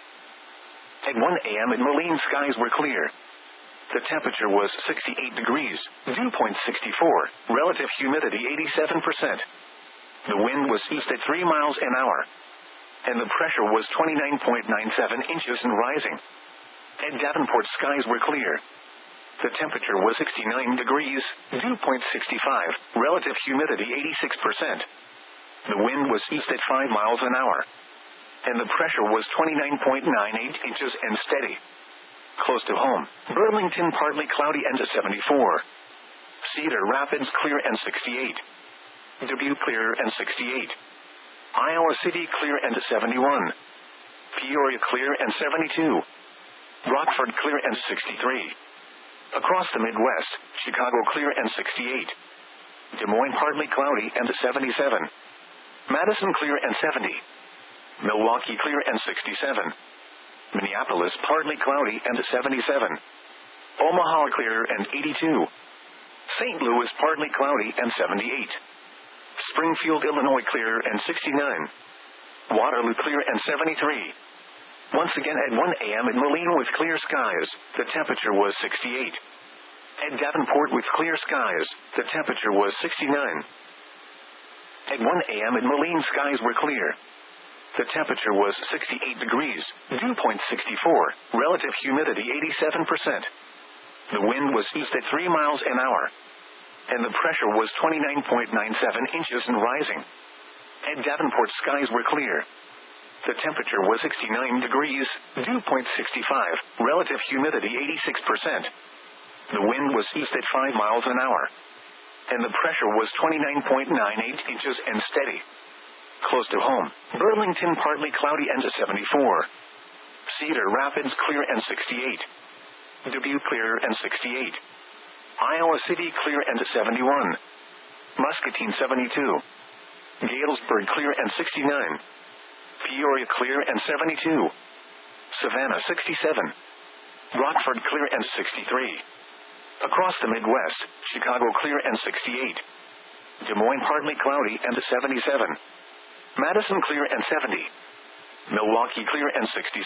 A: At 1 a.m. at Moline, skies were clear. The temperature was 68 degrees, dew point 64, relative humidity 87%. The wind was east at 3 miles an hour, and the pressure was 29.97 inches and rising. At Davenport, skies were clear. The temperature was 69 degrees, dew point 65, relative humidity 86%. The wind was east at 5 miles an hour, and the pressure was 29.98 inches and steady. Close to home, Burlington partly cloudy and 74. Cedar Rapids clear and 68. Dubuque clear and 68. Iowa City clear and 71. Peoria clear and 72. Rockford clear and 63. Across the Midwest, Chicago clear and 68. Des Moines partly cloudy and 77. Madison clear and 70. Milwaukee clear and 67. Minneapolis partly cloudy and 77. Omaha clear and 82. St. Louis partly cloudy and 78. Springfield, Illinois clear and 69. Waterloo clear and 73. Once again at 1 a.m. at Moline with clear skies, the temperature was 68. At Davenport with clear skies, the temperature was 69. At 1 a.m. at Moline, skies were clear. The temperature was 68 degrees, dew point 64, relative humidity 87%. The wind was east at 3 miles an hour, and the pressure was 29.97 inches and rising. At Davenport, skies were clear. The temperature was 69 degrees, dew point 65, relative humidity 86%. The wind was east at 5 miles an hour, and the pressure was 29.98 inches and steady. Close to home, Burlington partly cloudy and 74. Cedar Rapids clear and 68. Dubuque clear and 68. Iowa City clear and 71. Muscatine 72. Galesburg clear and 69. Peoria clear and 72. Savannah 67. Rockford clear and 63. Across the Midwest, Chicago clear and 68. Des Moines partly cloudy and 77. Madison clear and 70. Milwaukee clear and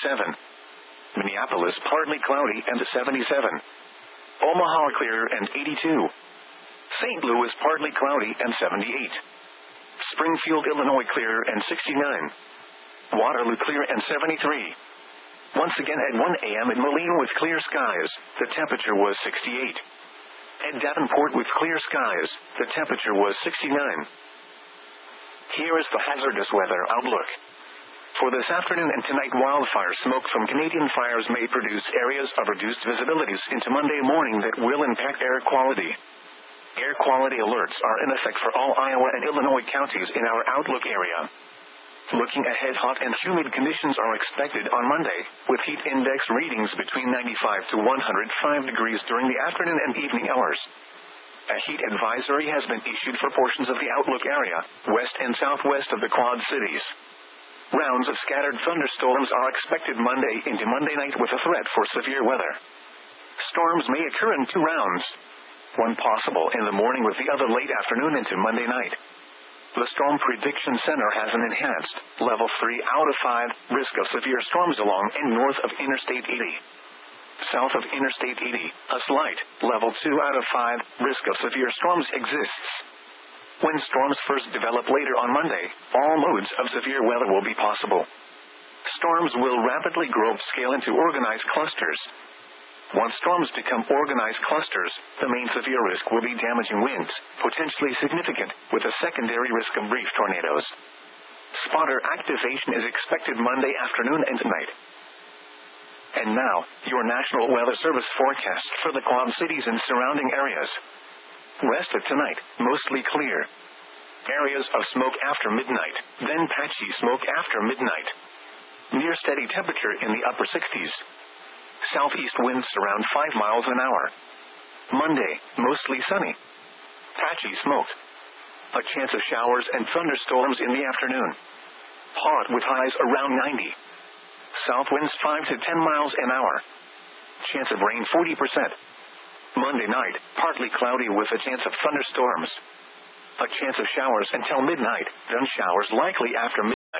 A: 67. Minneapolis partly cloudy and 77. Omaha clear and 82. St. Louis partly cloudy and 78. Springfield, Illinois clear and 69. Waterloo clear and 73. Once again at 1 a.m. at Moline with clear skies, the temperature was 68. At Davenport with clear skies, the temperature was 69. Here is the hazardous weather outlook. For this afternoon and tonight, wildfire smoke from Canadian fires may produce areas of reduced visibilities into Monday morning that will impact air quality. Air quality alerts are in effect for all Iowa and Illinois counties in our outlook area. Looking ahead, hot and humid conditions are expected on Monday, with heat index readings between 95 to 105 degrees during the afternoon and evening hours. A heat advisory has been issued for portions of the outlook area, west and southwest of the Quad Cities. Rounds of scattered thunderstorms are expected Monday into Monday night with a threat for severe weather. Storms may occur in 2 rounds. One possible in the morning with the other late afternoon into Monday night. The Storm Prediction Center has an enhanced, level 3 out of 5, risk of severe storms along and north of Interstate 80. South of Interstate 80, a slight, level 2 out of 5, risk of severe storms exists. When storms first develop later on Monday, all modes of severe weather will be possible. Storms will rapidly grow upscale into organized clusters. Once storms become organized clusters, the main severe risk will be damaging winds, potentially significant, with a secondary risk of brief tornadoes. Spotter activation is expected Monday afternoon and tonight. And now, your National Weather Service forecast for the Quad Cities and surrounding areas. West of tonight, mostly clear. Areas of smoke after midnight, then patchy smoke after midnight. Near steady temperature in the upper 60s. Southeast winds around 5 miles an hour. Monday, mostly sunny. Patchy smoke. A chance of showers and thunderstorms in the afternoon. Hot with highs around 90. South winds 5 to 10 miles an hour. Chance of rain 40%. Monday night, partly cloudy with a chance of thunderstorms. A chance of showers until midnight, then showers likely after midnight.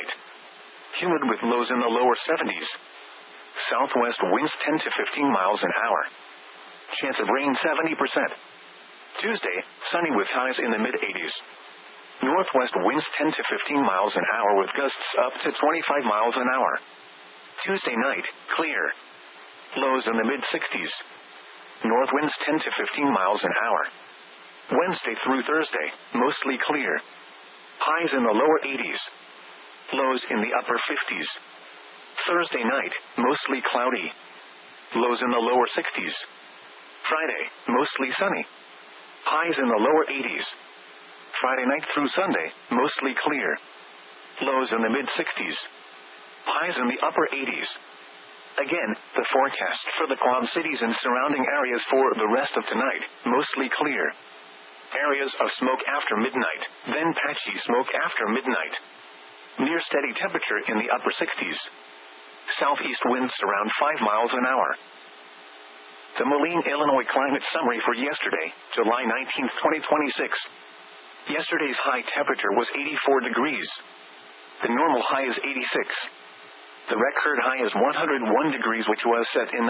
A: humid with lows in the lower 70s. Southwest winds 10 to 15 miles an hour. Chance of rain 70%. Tuesday, sunny with highs in the mid-80s. Northwest winds 10 to 15 miles an hour with gusts up to 25 miles an hour. Tuesday night, clear. Lows in the mid-60s. North winds 10 to 15 miles an hour. Wednesday through Thursday, mostly clear. Highs in the lower 80s. Lows in the upper 50s. Thursday night, mostly cloudy. Lows in the lower 60s. Friday, mostly sunny. Highs in the lower 80s. Friday night through Sunday, mostly clear. Lows in the mid-60s. Highs in the upper 80s. Again, the forecast for the Quad Cities and surrounding areas for the rest of tonight, mostly clear. Areas of smoke after midnight, then patchy smoke after midnight. Near steady temperature in the upper 60s. Southeast winds around 5 miles an hour. The Moline, Illinois climate summary for yesterday, July 19, 2026. Yesterday's high temperature was 84 degrees. The normal high is 86. The record high is 101 degrees, which was set in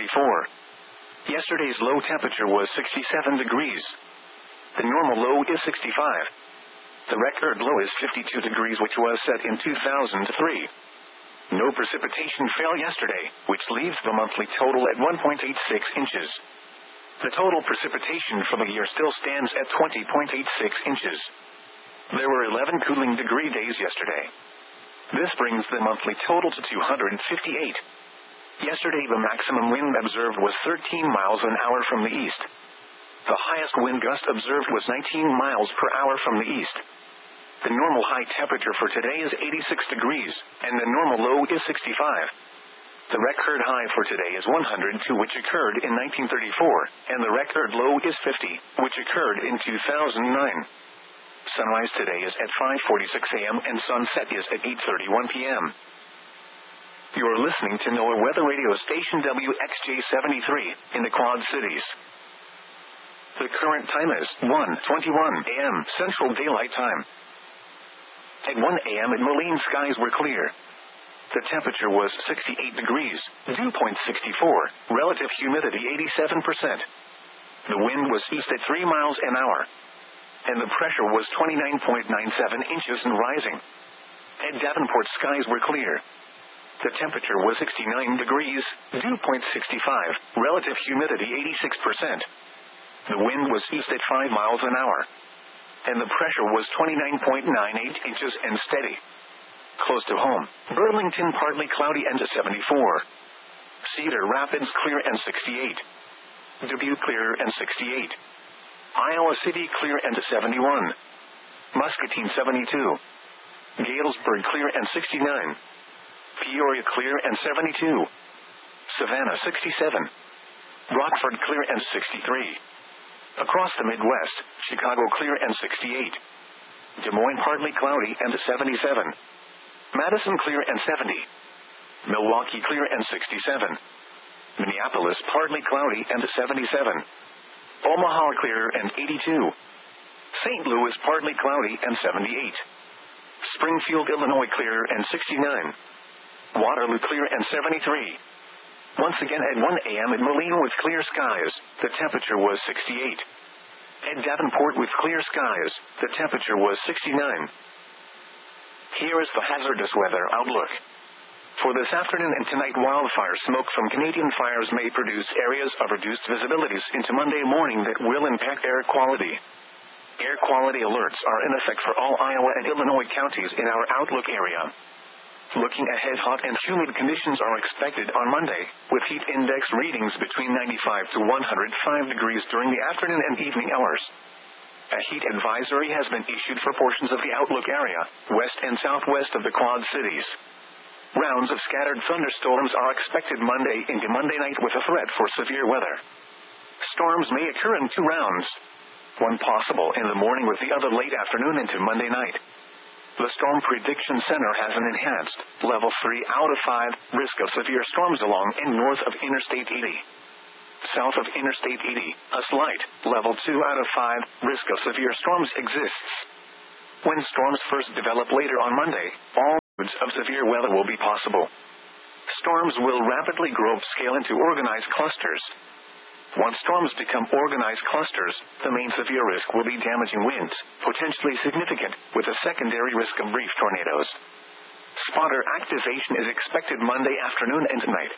A: 1934. Yesterday's low temperature was 67 degrees. The normal low is 65. The record low is 52 degrees, which was set in 2003. No precipitation fell yesterday, which leaves the monthly total at 1.86 inches. The total precipitation for the year still stands at 20.86 inches. There were 11 cooling degree days yesterday. This brings the monthly total to 258. Yesterday the maximum wind observed was 13 miles an hour from the east. The highest wind gust observed was 19 miles per hour from the east. The normal high temperature for today is 86 degrees, and the normal low is 65. The record high for today is 102, which occurred in 1934, and the record low is 50, which occurred in 2009. Sunrise today is at 5:46 a.m. and sunset is at 8:31 p.m. You are listening to NOAA Weather Radio Station WXJ73 in the Quad Cities. The current time is 1:21 a.m. Central Daylight Time. At 1 a.m. at Moline, skies were clear. The temperature was 68 degrees, dew point 64, relative humidity 87%. The wind was east at 3 miles an hour, and the pressure was 29.97 inches and rising. At Davenport, skies were clear. The temperature was 69 degrees, dew point 65, relative humidity 86%. The wind was east at 5 miles an hour, and the pressure was 29.98 inches and steady. Close to home, Burlington partly cloudy and 74. Cedar Rapids clear and 68. Dubuque clear and 68. Iowa City clear and 71. Muscatine 72. Galesburg clear and 69. Peoria clear and 72. Savannah 67. Rockford clear and 63. Across the Midwest, Chicago clear and 68. Des Moines partly cloudy and 77. Madison clear and 70. Milwaukee clear and 67. Minneapolis partly cloudy and 77. Omaha clear and 82. St. Louis partly cloudy and 78. Springfield, Illinois clear and 69. Waterloo clear and 73. Once again at 1 a.m. at Moline with clear skies, the temperature was 68. At Davenport with clear skies, the temperature was 69. Here is the hazardous weather outlook. For this afternoon and tonight, wildfire smoke from Canadian fires may produce areas of reduced visibilities into Monday morning that will impact air quality. Air quality alerts are in effect for all Iowa and Illinois counties in our outlook area. Looking ahead, hot and humid conditions are expected on Monday, with heat index readings between 95 to 105 degrees during the afternoon and evening hours. A heat advisory has been issued for portions of the outlook area, west and southwest of the Quad Cities. Rounds of scattered thunderstorms are expected Monday into Monday night with a threat for severe weather. Storms may occur in 2 rounds. One possible in the morning with the other late afternoon into Monday night. The Storm Prediction Center has an enhanced, level 3 out of 5, risk of severe storms along and north of Interstate 80. South of Interstate 80, a slight, level 2 out of 5, risk of severe storms exists. When storms first develop later on Monday, all of severe weather will be possible. Storms will rapidly grow upscale into organized clusters. Once storms become organized clusters, the main severe risk will be damaging winds, potentially significant, with a secondary risk of brief tornadoes. Spotter activation is expected Monday afternoon and tonight.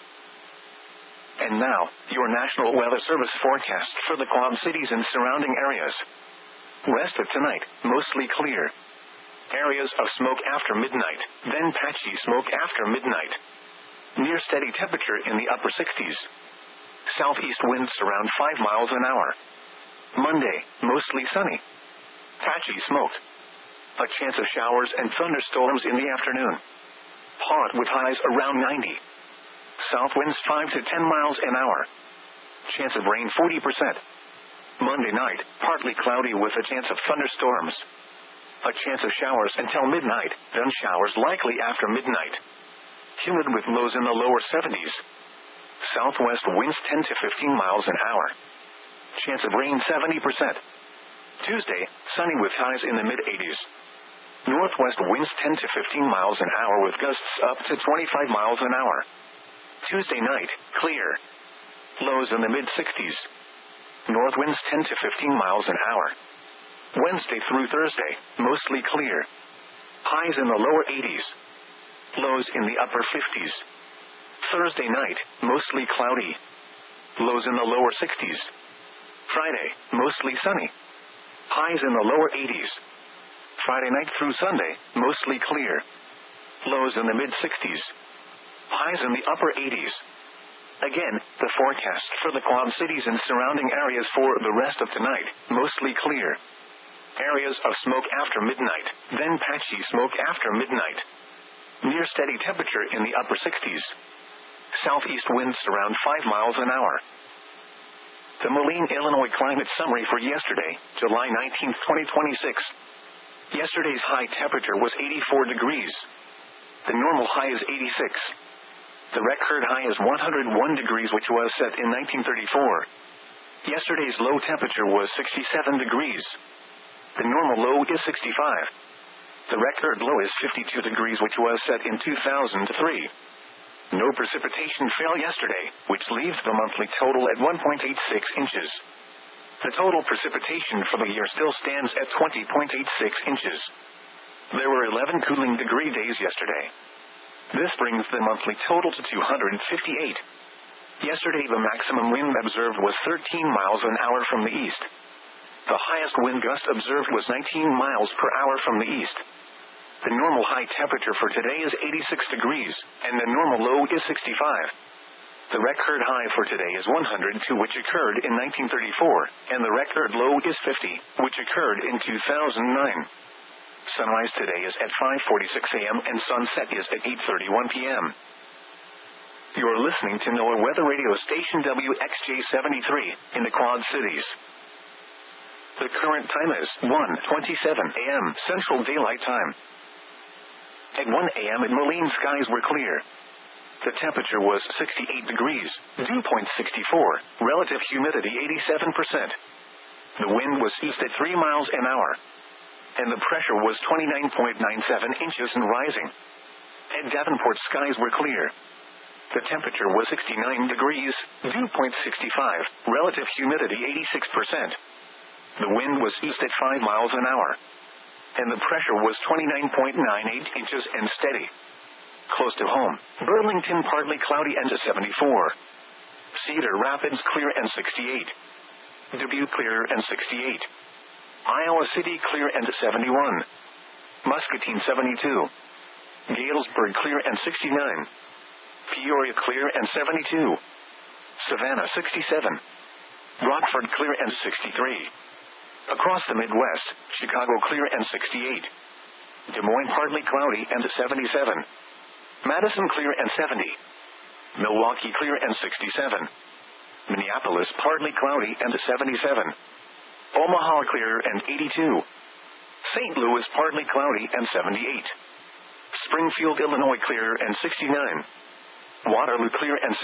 A: And now, your National Weather Service forecast for the Quad Cities and surrounding areas. Rest of tonight, mostly clear. Areas of smoke after midnight, then patchy smoke after midnight. Near steady temperature in the upper 60s. Southeast winds around 5 miles an hour. Monday, mostly sunny. Patchy smoke. A chance of showers and thunderstorms in the afternoon. Hot with highs around 90. South winds 5 to 10 miles an hour. Chance of rain 40%. Monday night, partly cloudy with a chance of thunderstorms. A chance of showers until midnight, then showers likely after midnight. Humid with lows in the lower 70s. Southwest winds 10 to 15 miles an hour. Chance of rain 70%. Tuesday, sunny with highs in the mid-80s. Northwest winds 10 to 15 miles an hour with gusts up to 25 miles an hour. Tuesday night, clear. Lows in the mid-60s. North winds 10 to 15 miles an hour. Wednesday through Thursday, mostly clear. Highs in the lower 80s. Lows in the upper 50s. Thursday night, mostly cloudy. Lows in the lower 60s. Friday, mostly sunny. Highs in the lower 80s. Friday night through Sunday, mostly clear. Lows in the mid-60s. Highs in the upper 80s. Again, the forecast for the Quad Cities and surrounding areas for the rest of tonight, mostly clear. Areas of smoke after midnight, then patchy smoke after midnight. Near steady temperature in the upper 60s. Southeast winds around 5 miles an hour. The Moline, Illinois climate summary for yesterday, July 19, 2026. Yesterday's high temperature was 84 degrees. The normal high is 86. The record high is 101 degrees, which was set in 1934. Yesterday's low temperature was 67 degrees. The normal low is 65. The record low is 52 degrees, which was set in 2003. No precipitation fell yesterday, which leaves the monthly total at 1.86 inches. The total precipitation for the year still stands at 20.86 inches. There were 11 cooling degree days yesterday. This brings the monthly total to 258. Yesterday the maximum wind observed was 13 miles an hour from the east. The highest wind gust observed was 19 miles per hour from the east. The normal high temperature for today is 86 degrees, and the normal low is 65. The record high for today is 102, which occurred in 1934, and the record low is 50, which occurred in 2009. Sunrise today is at 5:46 a.m. and sunset is at 8:31 p.m. You're listening to NOAA Weather Radio Station WXJ73 in the Quad Cities. The current time is 1:27 a.m. Central Daylight Time. At 1 a.m. in Moline, skies were clear. The temperature was 68 degrees, dew point 64, relative humidity 87%. The wind was east at 3 miles an hour. And the pressure was 29.97 inches and rising. At Davenport, skies were clear. The temperature was 69 degrees, dew point 65, relative humidity 86%. The wind was east at 5 miles an hour. And the pressure was 29.98 inches and steady. Close to home, Burlington partly cloudy and 74. Cedar Rapids clear and 68. Dubuque clear and 68. Iowa City clear and 71. Muscatine 72. Galesburg clear and 69. Peoria clear and 72. Savannah 67. Rockford clear and 63. Across the Midwest, Chicago clear and 68. Des Moines partly cloudy and 77. Madison clear and 70. Milwaukee clear and 67. Minneapolis partly cloudy and 77. Omaha clear and 82. St. Louis partly cloudy and 78. Springfield, Illinois clear and 69. Waterloo clear and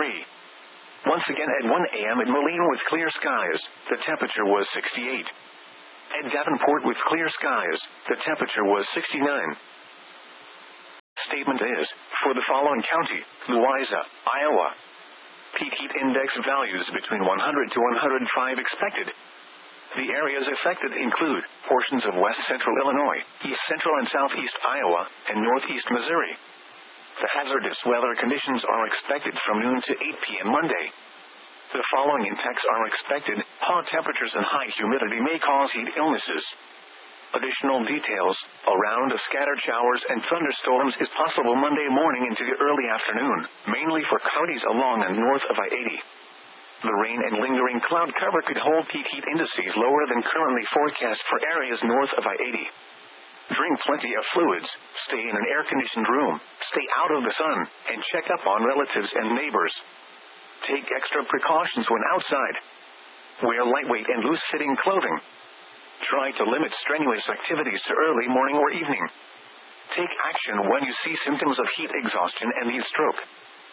A: 73. Once again at 1 a.m. in Moline with clear skies, the temperature was 68. At Davenport with clear skies, the temperature was 69. statement is, for the following county, Louisa, Iowa. Peak heat index values between 100 to 105 expected. The areas affected include portions of west central Illinois, east central and southeast Iowa, and northeast Missouri. The hazardous weather conditions are expected from noon to 8 p.m. Monday. The following impacts are expected. Hot temperatures and high humidity may cause heat illnesses. Additional details: a round of scattered showers and thunderstorms is possible Monday morning into the early afternoon, mainly for counties along and north of I-80. The rain and lingering cloud cover could hold peak heat indices lower than currently forecast for areas north of I-80. Drink plenty of fluids, stay in an air-conditioned room, stay out of the sun, and check up on relatives and neighbors. Take extra precautions when outside. Wear lightweight and loose-fitting clothing. Try to limit strenuous activities to early morning or evening. Take action when you see symptoms of heat exhaustion and heat stroke.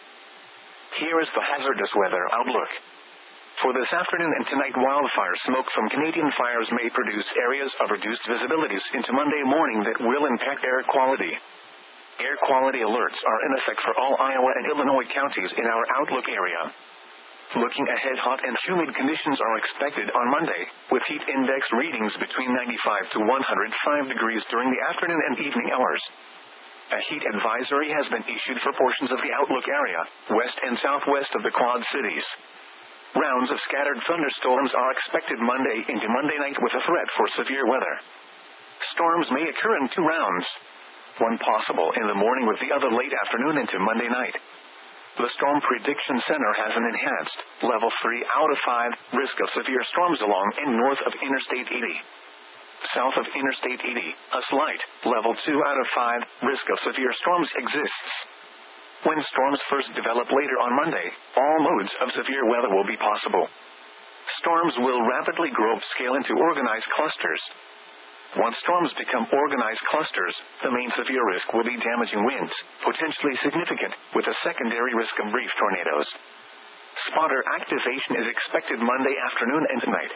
A: Here is the hazardous weather outlook. For this afternoon and tonight, wildfire smoke from Canadian fires may produce areas of reduced visibilities into Monday morning that will impact air quality. Air quality alerts are in effect for all Iowa and Illinois counties in our outlook area. Looking ahead, hot and humid conditions are expected on Monday, with heat index readings between 95 to 105 degrees during the afternoon and evening hours. A heat advisory has been issued for portions of the outlook area, west and southwest of the Quad Cities. Rounds of scattered thunderstorms are expected Monday into Monday night with a threat for severe weather. Storms may occur in 2 rounds. One possible in the morning with the other late afternoon into Monday night. The Storm Prediction Center has an enhanced, level 3 out of 5, risk of severe storms along and north of Interstate 80. South of Interstate 80, a slight, level 2 out of 5, risk of severe storms exists. When storms first develop later on Monday, all modes of severe weather will be possible. Storms will rapidly grow upscale into organized clusters. Once storms become organized clusters, the main severe risk will be damaging winds, potentially significant, with a secondary risk of brief tornadoes. Spotter activation is expected Monday afternoon and tonight.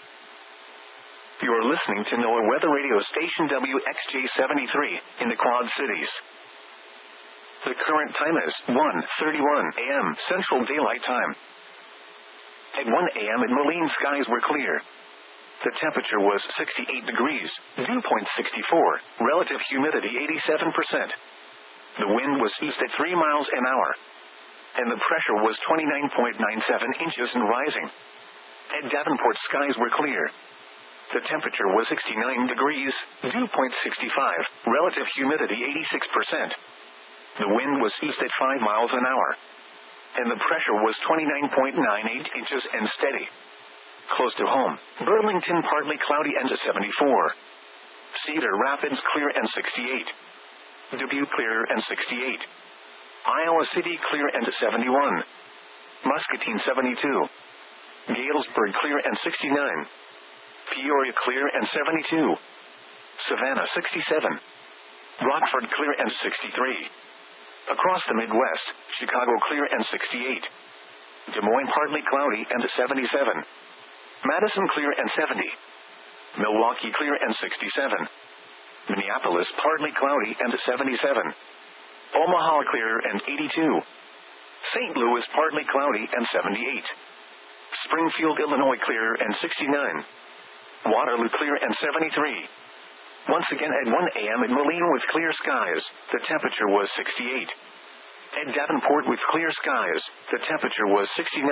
A: You are listening to NOAA Weather Radio Station WXJ-73 in the Quad Cities. The current time is 1:31 a.m. Central Daylight Time. At 1 a.m. in Moline, skies were clear. The temperature was 68 degrees, dew point 64, relative humidity 87%. The wind was east at 3 miles an hour. And the pressure was 29.97 inches and rising. At Davenport, skies were clear. The temperature was 69 degrees, dew point 65, relative humidity 86%. The wind was east at 5 miles an hour. And the pressure was 29.98 inches and steady. Close to home, Burlington partly cloudy and 74. Cedar Rapids clear and 68. Dubuque clear and 68. Iowa City clear and 71. Muscatine 72. Galesburg clear and 69. Peoria clear and 72. Savannah 67. Rockford clear and 63. Across the Midwest, Chicago clear and 68. Des Moines partly cloudy and 77. Madison clear and 70. Milwaukee clear and 67. Minneapolis partly cloudy and 77. Omaha clear and 82. St. Louis partly cloudy and 78. Springfield, Illinois clear and 69. Waterloo clear and 73. Once again at 1 a.m. in Moline with clear skies, the temperature was 68. At Davenport with clear skies, the temperature was 69.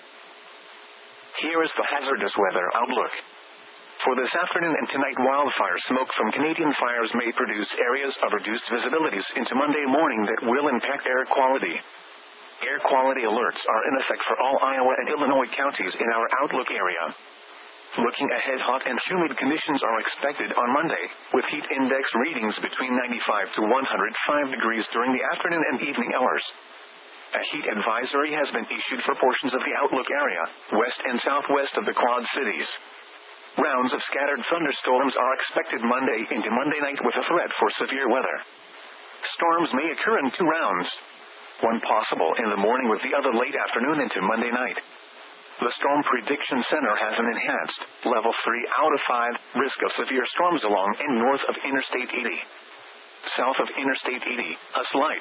A: Here is the hazardous weather outlook. For this afternoon and tonight, wildfire smoke from Canadian fires may produce areas of reduced visibilities into Monday morning that will impact air quality. Air quality alerts are in effect for all Iowa and Illinois counties in our outlook area. Looking ahead, hot and humid conditions are expected on Monday, with heat index readings between 95 to 105 degrees during the afternoon and evening hours. A heat advisory has been issued for portions of the outlook area, west and southwest of the Quad Cities. Rounds of scattered thunderstorms are expected Monday into Monday night with a threat for severe weather. Storms may occur in 2 rounds. One possible in the morning with the other late afternoon into Monday night. The Storm Prediction Center has an enhanced, level 3 out of 5, risk of severe storms along and north of Interstate 80. South of Interstate 80, a slight,